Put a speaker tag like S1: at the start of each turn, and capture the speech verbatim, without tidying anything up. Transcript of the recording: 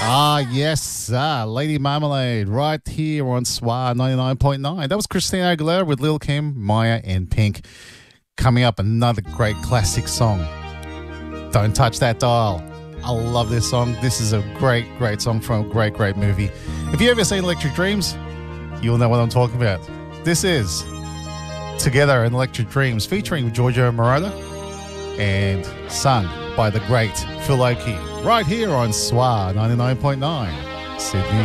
S1: Ah, yes, uh, Lady Marmalade, right here on S W A ninety-nine point nine. That was Christina Aguilera with Lil Kim, Maya, and Pink. Coming up, another great classic song. Don't Touch That Dial. I love this song. This is a great, great song from a great, great movie. If you ever seen Electric Dreams, you'll know what I'm talking about. This is Together in Electric Dreams, featuring Giorgio Moroder and sung by the great Phil Oakey, right here on S W A ninety-nine point nine, Sydney.